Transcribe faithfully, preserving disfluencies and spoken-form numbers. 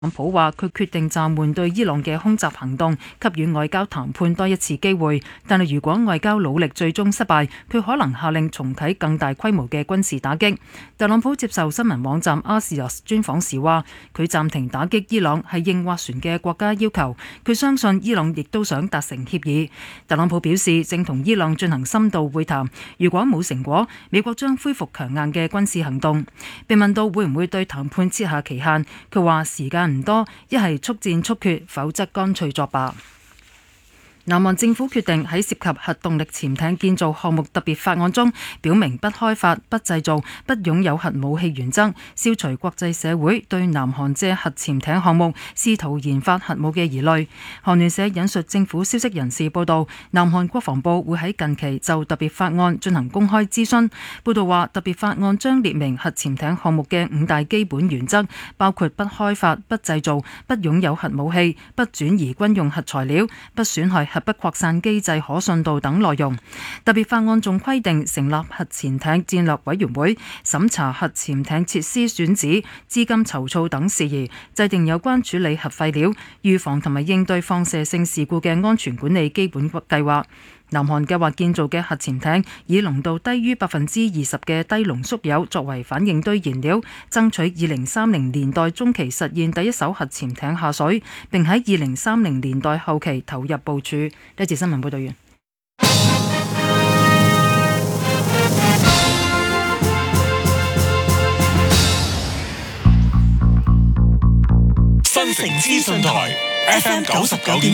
特朗普話佢決定暫緩對伊朗嘅空襲行動，給予外交談判多一次機會。但係如果外交努力最終失敗，佢可能下令重啟更大規模嘅軍事打擊。特朗普接受新聞網站 Axios 專訪時話，佢暫停打擊伊朗係應斡旋嘅國家要求，佢相信伊朗亦都想達成協議。特朗普表示正同伊朗進行深度會談，如果冇成果，美國將恢復強硬嘅軍事行動。被問到會唔會對談判設下期限，佢話時間唔多，一係速戰速決，否則乾脆作罷。南韓政府決定喺涉及核動力潛艇建造項目特別法案中，表明不開發、不製造、不擁有核武器原則，消除國際社會對南韓借核潛艇項目試圖研發核武嘅疑慮。韓聯社引述政府消息人士報道，南韓國防部會喺近期就特別法案進行公開諮詢。報道話，特別法案將列明核潛艇項目嘅五大基本原則，包括不開發、不製造、不擁有核武器、不轉移軍用核材料、不損害核不擴散機制可信度等內容。特別法案仲規定成立核潛艇戰略委員會，審查核潛艇設施選址、資金籌措等事宜，制定有關處理核廢料、預防同埋應對放射性事故嘅安全管理基本計劃。南韓計劃建造嘅核潛艇以濃度低於百分之二十嘅低濃縮鈾作為反應堆燃料，爭取二零三零年代中期實現第一艘核潛艇下水，並喺二零三零年代後期投入部署。呢節新聞報道完。 新城資訊台 F M 九十九點。